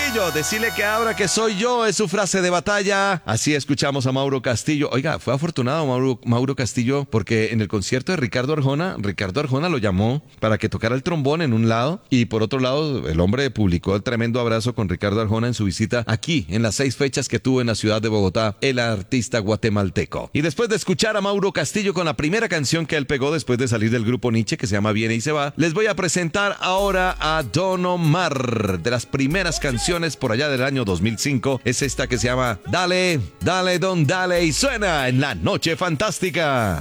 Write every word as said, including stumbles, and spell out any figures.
Castillo, decirle que abra que soy yo, es su frase de batalla. Así escuchamos a Mauro Castillo. Oiga, fue afortunado Mauro, Mauro Castillo porque en el concierto de Ricardo Arjona, Ricardo Arjona lo llamó para que tocara el trombón en un lado y por otro lado el hombre publicó el tremendo abrazo con Ricardo Arjona en su visita aquí en las seis fechas que tuvo en la ciudad de Bogotá el artista guatemalteco. Y después de escuchar a Mauro Castillo con la primera canción que él pegó después de salir del grupo Nietzsche, que se llama Viene y se va, les voy a presentar ahora a Don Omar. De las primeras canciones por allá del año dos mil cinco es esta que se llama Dale, Dale Don Dale y suena en La Noche Fantástica.